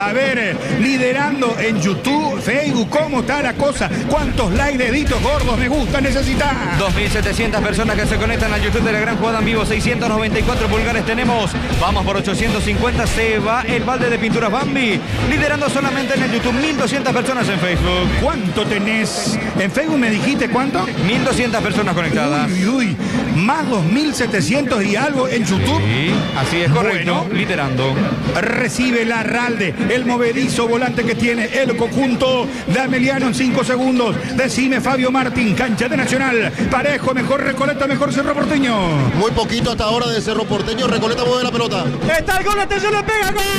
A ver, liderando en YouTube, Facebook, ¿cómo está la cosa? ¿Cuántos likes, deditos gordos, me gusta, necesitas? 2.700 personas que se conectan al YouTube de la Gran Jugada en vivo, 694 pulgares tenemos. Vamos por 850, se va el balde de pinturas Bambi. Liderando solamente en el YouTube, 1.200 personas en Facebook. ¿Cuánto tenés? En Facebook me dijiste, ¿cuánto? 1.200 personas conectadas. Uy, más 2.700 y algo en YouTube. Sí, así es, correcto, bueno, liderando. Recibe la Ralde, el movedizo volante que tiene el conjunto de Ameliano en 5 segundos. Decime, Fabio Martín, cancha de Nacional. Parejo, mejor Recoleta, mejor Cerro Porteño. Muy poquito hasta ahora de Cerro Porteño. Recoleta mueve la pelota. Está el gol, atención, le pega, gol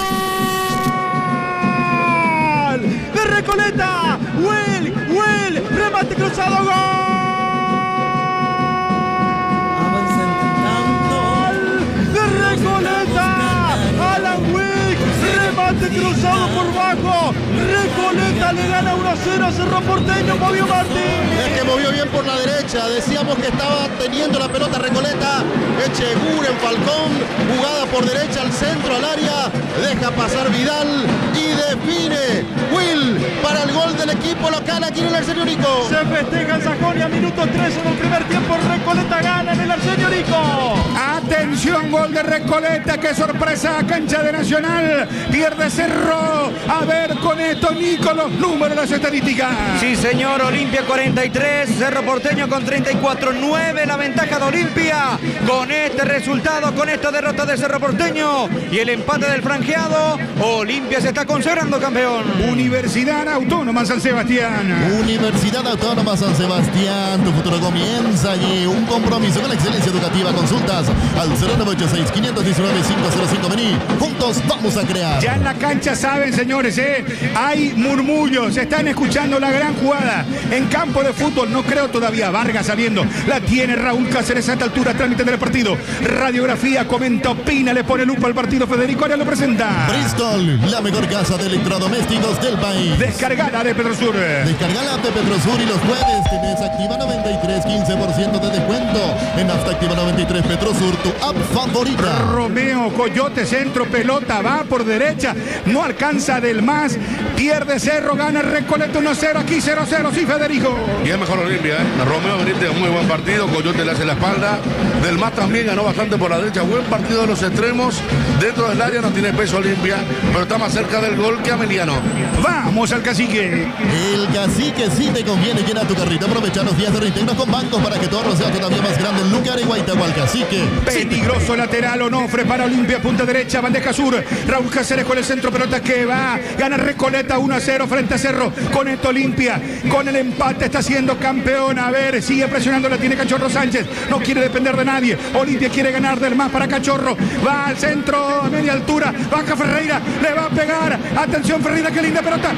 de Recoleta. Will, remate cruzado, gol de Recoleta. Alan Wick, remate cruzado por bajo. Recoleta le gana 1-0 a Cerro Porteño, Fabio Martín. Es que movió bien por la derecha. Decíamos que estaba teniendo la pelota Recoleta. Echeguren, Falcón, jugada por derecha al centro, al área. Deja pasar Vidal y define Will para el gol del equipo local aquí en el Arsenio Rico. Se festeja en Sajonia, minuto 13 del primer tiempo. Recoleta gana en el Arsenio Rico. Atención, gol de Recoleta, qué sorpresa, cancha de Nacional. Pierde Cerro. A ver con esto, Nico, los números, las estadísticas. Sí, señor, Olimpia 43, Cerro Porteño con 34, 9 la ventaja de Olimpia. Con este resultado, con esta derrota de Cerro Porteño y el empate del franjeado, Olimpia se está consagrando campeón. Universidad Autónoma San Sebastián. Universidad Autónoma San Sebastián, tu futuro comienza allí. Un compromiso con la excelencia educativa. Consultas al 0986-519-505. Vení, juntos vamos a crear. Ya en la cancha saben, señores, hay murmullos, están escuchando la gran jugada. En campo de fútbol no creo todavía. Vargas saliendo, la tiene Raúl Cáceres a esta altura, trámite del partido. Radiografía, comenta, opina, le pone lupa al partido. Federico Arias lo presenta. Bristol, la mejor casa de electrodomésticos del país. Descargada de Petrosur. Descarga la app de Petrosur y los jueves tenés Activa 93, 15% de descuento. En Hasta Activa 93 Petrosur, tu app favorita. Romeo, Coyote, centro, pelota, va por derecha, no alcanza del más, pierde Cerro, gana Recoleta 1-0, aquí 0-0, sí, Federico. Y es mejor Olimpia, Romeo Benítez, un muy buen partido, Coyote le hace la espalda, Del Más también ganó bastante por la derecha, buen partido de los extremos, dentro del área no tiene peso Olimpia, pero está más cerca del gol que Ameliano. Vamos al Cacique. El Cacique sí te conviene, llena tu carrito, aprovecha los días de reintegros con bancos para que tu ahorro sea todavía más grande en Lucar y Guaitahual. Cacique. Peligroso lateral, Onofre para Olimpia, punta derecha, bandeja sur, Raúl Cáceres con el centro, pelota que va, gana Recoleta 1-0 frente a Cerro. Con esto Olimpia, con el empate está siendo campeón. A ver, sigue presionando, la tiene Cachorro Sánchez, no quiere depender de nadie. Olimpia quiere ganar del más para Cachorro, va al centro a media altura, baja Ferreira, le va a pegar, atención Ferreira, qué linda pelota,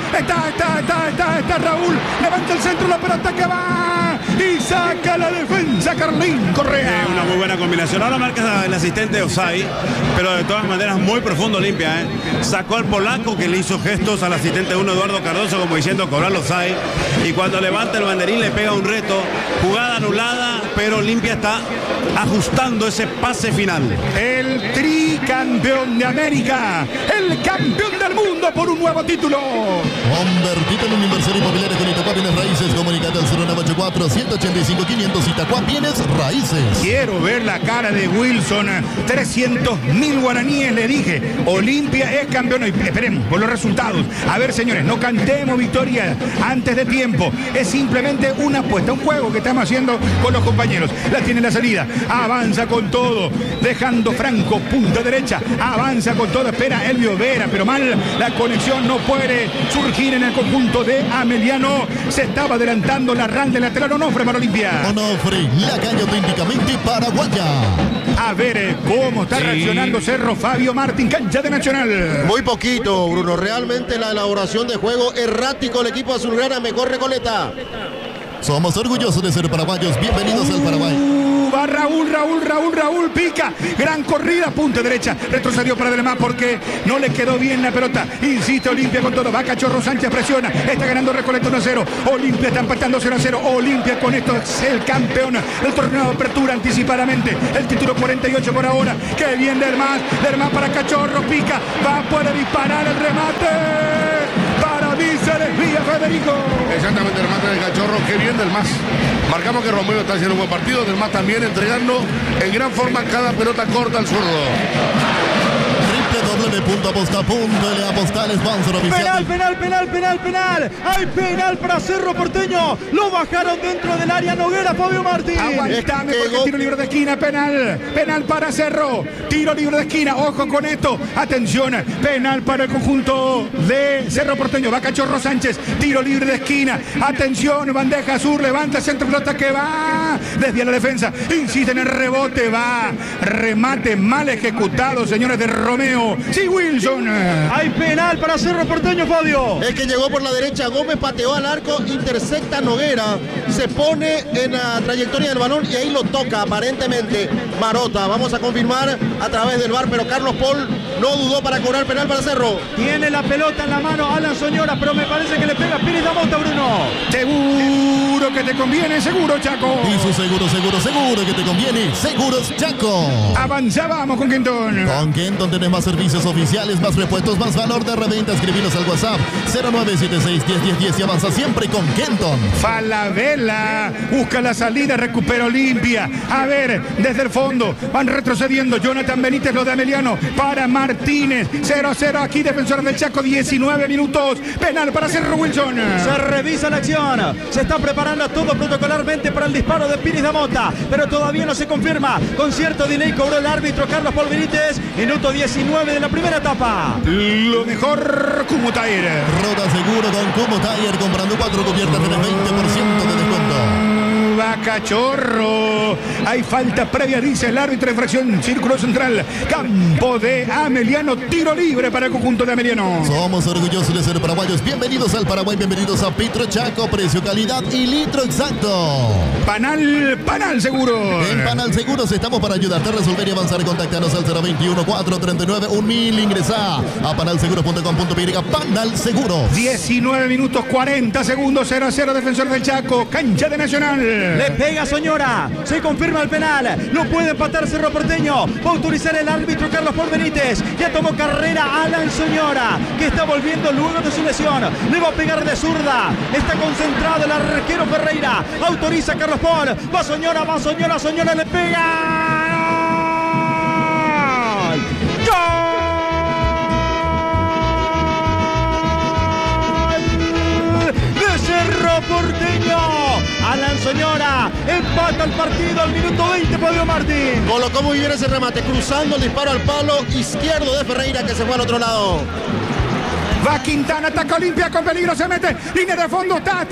está Raúl, levanta el centro, la pelota que va y saca la defensa Carlín Correa. Una muy buena combinación. Ahora marca el asistente Osay, pero de todas maneras muy profundo Olimpia. Sacó al polaco que le hizo gestos al asistente 1 Eduardo Cardoso como diciendo cobrar Osay, y cuando levanta el banderín le pega un reto. Jugada anulada, pero Olimpia está ajustando ese pase final. El tricampeón de América, el campeón del mundo por un nuevo título. Convertite en un inversor inmobiliario con Itacuá Bienes Raíces. Comunicate al 0984-185-500. Itacuá Bienes Raíces. Quiero ver la cara de Wilson. 300.000 guaraníes, le dije. Olimpia es campeón. Y esperemos por los resultados. A ver, señores, no cantemos victoria antes de tiempo. Es simplemente una apuesta, un juego que estamos haciendo con los compañeros. La tiene la salida. Avanza con todo. Dejando Franco, punta derecha. Avanza con todo. Espera Elvio Vera, pero mal. La conexión no puede surgir en el conjunto de Ameliano. Se estaba adelantando la ran de lateral. Onofre para Olimpia. Onofre, la calle auténticamente paraguaya. A ver cómo está reaccionando Cerro. Fabio Martín, cancha de Nacional. Muy poquito, Bruno. Realmente la elaboración de juego errático el equipo azulgrana. Mejor Recoleta. Somos orgullosos de ser paraguayos. Bienvenidos al Paraguay. va Raúl, pica. Gran corrida, punta derecha. Retrocedió para Delmás porque no le quedó bien la pelota. Insiste Olimpia con todo. Va Cachorro Sánchez, presiona. Está ganando Recoleta 1-0. Olimpia está empatando 0-0. Olimpia con esto es el campeón del torneo de apertura anticipadamente. El título 48 por ahora. Qué bien Delmás para Cachorro, pica. Va a poder disparar el remate. Para mí se desvía Federico. Exactamente, el remate del Cachorro. Qué bien Delmás. Marcamos que Romeo está haciendo un buen partido. Delmás también entregando en gran forma cada pelota corta al zurdo. www.aposta.le Apostar, sponsor oficial. Penal. Hay penal para Cerro Porteño. Lo bajaron dentro del área Noguera, Fabio Martín. Aguantame porque tiro libre de esquina, penal para Cerro. Tiro libre de esquina, ojo con esto. Atención, penal para el conjunto de Cerro Porteño. Va Cachorro Sánchez, tiro libre de esquina. Atención, bandeja sur, levanta centro, pelota que va. Desvía la defensa, insiste en el rebote, va. Remate mal ejecutado, señores de Romeo. Sí, Wilson. Hay penal para Cerro Porteño, Fabio. Es que llegó por la derecha, Gómez pateó al arco, intercepta Noguera, se pone en la trayectoria del balón y ahí lo toca aparentemente Marota. Vamos a confirmar a través del VAR, pero Carlos Paul no dudó para cobrar penal para Cerro. Tiene la pelota en la mano Alan Soñora, pero me parece que le pega Pires Damota, Bruno. Seguro que te conviene, seguro, Chaco. Y su seguro que te conviene, Seguros Chaco. Avanzábamos con Kenton. Con Kenton tenés más servicios oficiales, más repuestos, más valor de reventa. Escribiros al WhatsApp 0976-101010 y avanza siempre con Kenton. Falabella busca la salida, recupera Olimpia. A ver, desde el fondo van retrocediendo. Jonathan Benítez, lo de Ameliano para Martínez. 0-0 aquí, Defensor del Chaco, 19 minutos. Penal para Cerro, Wilson. Se revisa la acción. Se está preparando todo protocolarmente para el disparo de Pires Damota, pero todavía no se confirma. Con cierto delay cobró el árbitro Carlos Paul Benítez. Minuto 19 de la primera etapa. Lo mejor, Kumo Tire. Roda seguro con Kumo Tire, comprando 4 cubiertas tenés 20% de descuento. Va Cachorro. Hay falta previa, dice el árbitro de infracción. Círculo central. Campo de Ameliano. Tiro libre para el conjunto de Ameliano. Somos orgullosos de ser paraguayos. Bienvenidos al Paraguay, bienvenidos a Petro Chaco. Precio, calidad y litro exacto. Panal seguro. En Panal Seguros estamos para ayudarte a resolver y avanzar. Contáctanos al 021-439-1000. Ingresá a panalseguros.com.py. Panal Seguros. 19 minutos 40 segundos. 0-0, Defensor del Chaco. Cancha de Nacional. Le pega Soñora, se confirma el penal, no puede empatar Cerro Porteño, va a autorizar el árbitro Carlos Paul Benítez, ya tomó carrera Alan Soñora, que está volviendo luego de su lesión, le va a pegar de zurda, está concentrado el arquero Ferreira, autoriza Carlos Paul, va Soñora, le pega. Cerro Porteño, Alan Soñora empata el partido al minuto 20, Fabio Martín. Colocó muy bien ese remate, cruzando el disparo al palo izquierdo de Ferreira, que se fue al otro lado. Va Quintana, ataca Olimpia con peligro, se mete, línea de fondo, está.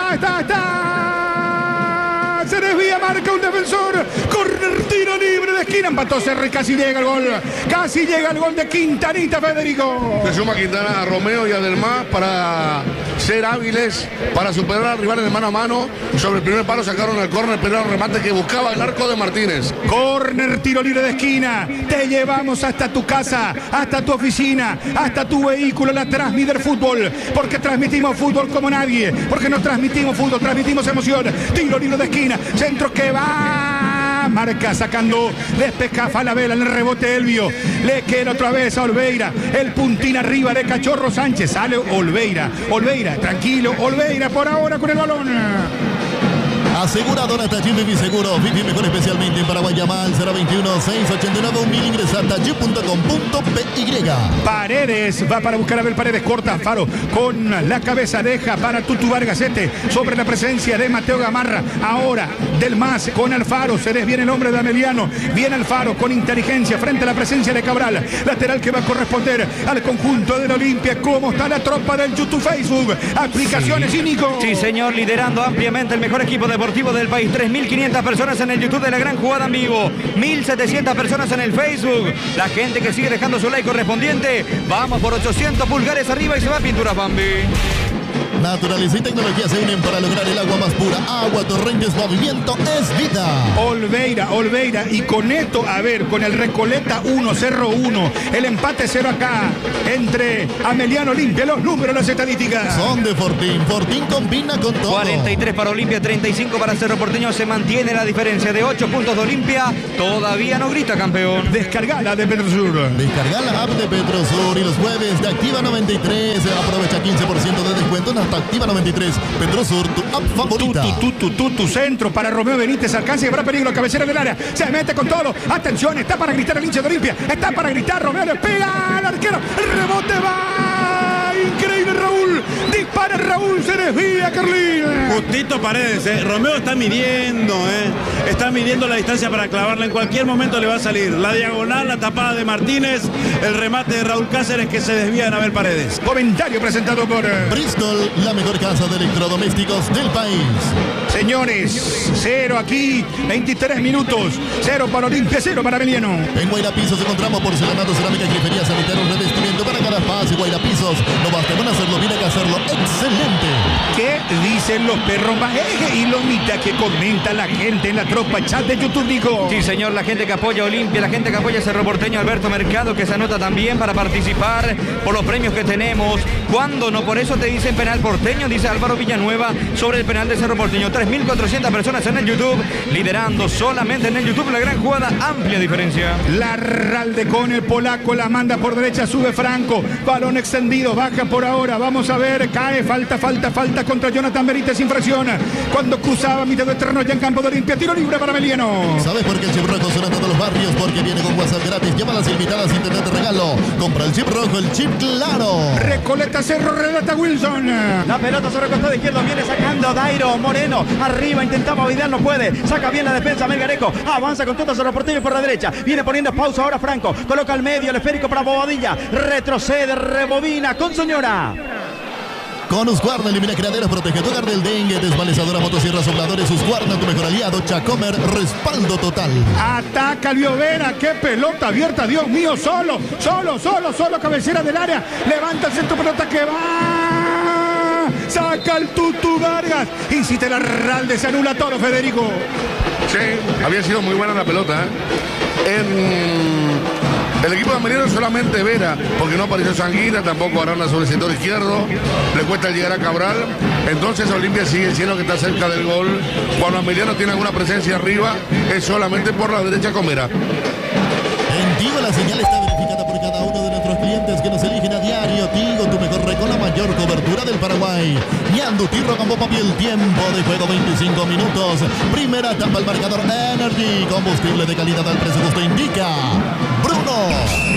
Se desvía, marca un defensor. Corner, tiro libre de esquina. Empató Cerro y casi llega el gol. Casi llega el gol de Quintanita, Federico. Se suma Quintana a Romeo y a Delmás para ser hábiles, para superar al rival en el mano a mano. Sobre el primer palo sacaron el córner, pero era un remate que buscaba el arco de Martínez. Corner, tiro libre de esquina. Te llevamos hasta tu casa, hasta tu oficina, hasta tu vehículo. La Transmitter Fútbol. Porque transmitimos fútbol como nadie. Porque no transmitimos fútbol, transmitimos emoción. Tiro libre de esquina. Centro que va. Marca sacando. Despeja Falabella en el rebote Elvio. Le queda otra vez a Olveira. El puntín arriba de Cachorro Sánchez. Sale Olveira. Tranquilo. Olveira por ahora con el balón. Aseguradora Tajín Vivi Seguro. Vivi mejor especialmente en Paraguay. Llama al 021-689-1000. Ingresa a tajín.com.py. Paredes va para buscar a Abel Paredes. Corta Faro con la cabeza. Deja para Tutu Vargasete sobre la presencia de Mateo Gamarra. Ahora Delmás con Alfaro. Se desviene el hombre de Ameliano. Viene Alfaro con inteligencia frente a la presencia de Cabral. Lateral que va a corresponder al conjunto del Olimpia. ¿Cómo está la tropa del YouTube Facebook? Aplicaciones y Nico. Sí, señor, liderando ampliamente el mejor equipo deportivo del país. 3.500 personas en el YouTube de La Gran Jugada en vivo. 1.700 personas en el Facebook. La gente que sigue dejando su like correspondiente. Vamos por 800 pulgares arriba y se va a Pinturas Bambi. Naturaleza y tecnología se unen para lograr el agua más pura. Agua Torrentes, movimiento es vida. Olveira. Y con esto, a ver, con el Recoleta 1, Cerro 1. El empate 0 acá entre Ameliano Olimpia. Los números, las estadísticas. Son de Fortín. Fortín combina con todo. 43 para Olimpia, 35 para Cerro Porteño. Se mantiene la diferencia de 8 puntos de Olimpia. Todavía no grita campeón. Descargala de Petrosur. Descarga la app de Petrosur y los jueves de Activa 93. Aprovecha 15% de descuento en hasta Activa 93. Petrosur, tu app favorita. Tu centro para Romeo Benítez. Alcanza y habrá peligro. Cabecera del área. Se mete con todo. Atención, está para gritar el hincha de Olimpia. Está para gritar. Romeo le pega al arquero. El rebote va. Increíble Raúl. Dispara Raúl. Se desvía Carlín. Justito Paredes. Romeo está midiendo. Está midiendo la distancia para clavarla. En cualquier momento le va a salir. La diagonal, la tapada de Martínez. El remate de Raúl Cáceres que se desvía en Abel Paredes. Comentario presentado por Bristol, la mejor casa de electrodomésticos del país. Señores, 0 aquí, 23 minutos. 0 para Olimpia, 0 para Ameliano. En Guayrapisos encontramos porcelanato, cerámica, grifería, sanitario, revestimiento para cada espacio. Guayrapisos, no basta con hacerlo, viene que hacerlo excelente. ¿Qué dicen los perros Bajeje y Lomita que comenta la gente en la tropa chat de YouTube, Nico? Sí, señor, la gente que apoya a Olimpia, la gente que apoya a Cerro Porteño, Alberto Mercado, que se anota también para participar por los premios que tenemos. ¿Cuándo no? Por eso te dicen penal porteño, dice Álvaro Villanueva sobre el penal de Cerro Porteño. 3.400 personas en el YouTube, liderando solamente en el YouTube la gran jugada, amplia diferencia. Larralde con el polaco, la manda por derecha, sube Franco, balón extendido, baja por ahora, vamos a ver, cae, falta contra Jonathan Benítez, infracción, cuando cruzaba mitad de terreno ya en campo de Olimpia, tiro libre para Ameliano. ¿Sabes por qué el chip rojo suena a todos los barrios? Porque viene con WhatsApp gratis, lleva las invitadas internet de regalo, compra el chip rojo, el chip claro. Recoleta Cerro, relata Wilson. La pelota sobre el costado izquierdo, viene sacando Dairo Moreno, arriba intentaba Vidal, no puede, saca bien la defensa Melgarejo, avanza con todo Cerro Porteño por la derecha, viene poniendo pausa ahora Franco, coloca al medio el esférico para Bobadilla, retrocede, rebobina con Soñora. Con Husqvarna elimina criaderos, protege tu hogar del dengue, desvalezadora, motosierra, sopladores, Husqvarna, tu mejor aliado, Chacomer, respaldo total. Ataca Liovera, qué pelota abierta, Dios mío, solo, cabecera del área, levanta el centro, pelota que va, saca el Tutu Vargas, insiste Larralde, se anula todo, Federico. Sí, había sido muy buena la pelota, El equipo de Ameliano solamente Vera, porque no apareció Sanguina, tampoco Arana sobre el sector izquierdo, le cuesta llegar a Cabral, entonces Olimpia sigue siendo que está cerca del gol. Cuando Ameliano tiene alguna presencia arriba, es solamente por la derecha con Vera. En Tigo la señal está verificada por cada uno de nuestros clientes que nos eligen a diario. Tigo, tu mejor red con la mayor cobertura del Paraguay. Ñandu, Tirro, Campo Papi, el tiempo de juego 25 minutos. Primera etapa, el marcador Energy. Combustible de calidad al precio justo indica Bruno.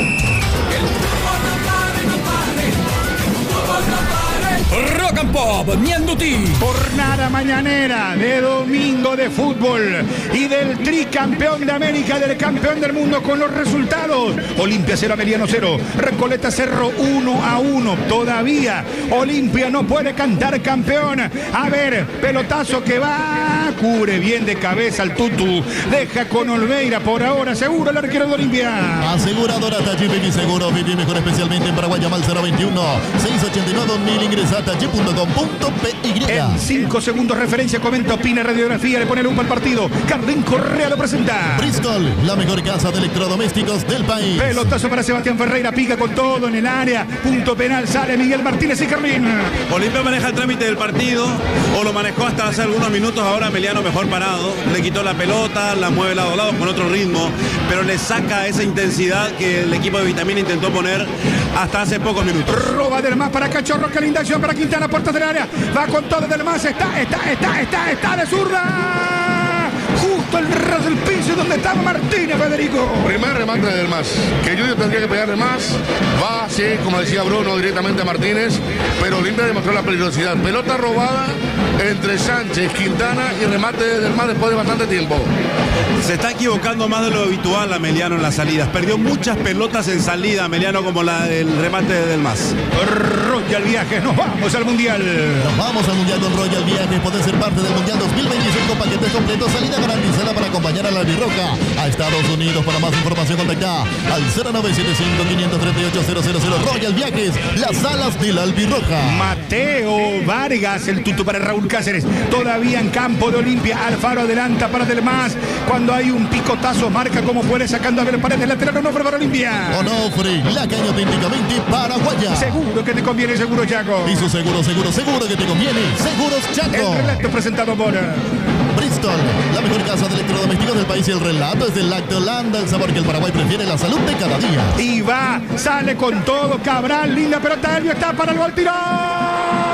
Rock and Pop, Ñanduti. Jornada mañanera de domingo de fútbol y del tricampeón de América, del campeón del mundo con los resultados. Olimpia 0, Ameliano 0, Recoleta Cerro 1-1. Todavía Olimpia no puede cantar campeón. A ver, pelotazo que va, cubre bien de cabeza al Tutu, deja con Olveira por ahora, seguro el arquero de Olimpia. Aseguradora Tachi, Vivi Seguro, Vivi mejor especialmente en Paraguay, llama al 021 689 2000, ingresa a tachi.com.py. En 5 segundos referencia, comenta, opina, radiografía, le pone lupa al partido. Carlín Correa lo presenta. Bristol, la mejor casa de electrodomésticos del país. Pelotazo para Sebastián Ferreira, pica con todo en el área, punto penal, sale Miguel Martínez y Carlín. Olimpia maneja el trámite del partido, o lo manejó hasta hace algunos minutos, ahora Ameliano mejor parado, le quitó la pelota, la mueve lado a lado con otro ritmo, pero le saca esa intensidad que el equipo de Vitamina intentó poner hasta hace pocos minutos. Roba del más para Cachorro, que linda acción para Quintana, puertas del área, va con todo del más, está de zurda, justo el ras del piso donde estaba Martínez, Federico. Primer remate del más, que Junior tendría que pegarle más, va así, como decía Bruno, directamente a Martínez, pero Olimpia demostró la peligrosidad, pelota robada entre Sánchez, Quintana y remate del más después de bastante tiempo. Se está equivocando más de lo habitual Ameliano en las salidas, perdió muchas pelotas en salida Ameliano, como la del remate del más. Royal Viajes, nos vamos al Mundial. Nos vamos al Mundial con Royal Viajes, podés ser parte del Mundial 2025, paquetes completos, salida garantizada para acompañar a la albirroja a Estados Unidos. Para más información contacta al 0975-538-000. Royal Viajes, las alas de la albirroja. Mateo Vargas, el tuto para Raúl Cáceres. Todavía en campo de Olimpia. Alfaro adelanta para Del Mas. Cuando hay un picotazo, marca como puede, sacando a ver Paredes, lateral Onofre para Olimpia. Onofre, la caña auténticamente paraguaya. Seguro que te conviene, seguro Chaco. Y su seguro que te conviene. Seguros Chaco. El relato presentado por Bristol, la mejor casa de electrodomésticos del país, y el relato es del Lactolanda, el sabor que el Paraguay prefiere, la salud de cada día. Y va, sale con todo Cabral, linda pelota, Elvio está para el gol, tiró.